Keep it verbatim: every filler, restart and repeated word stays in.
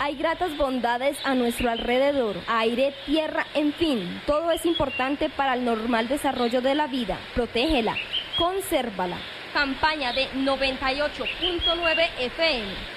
Hay gratas bondades a nuestro alrededor, aire, tierra, en fin, todo es importante para el normal desarrollo de la vida. Protégela, consérvala. Campaña de noventa y ocho punto nueve F M.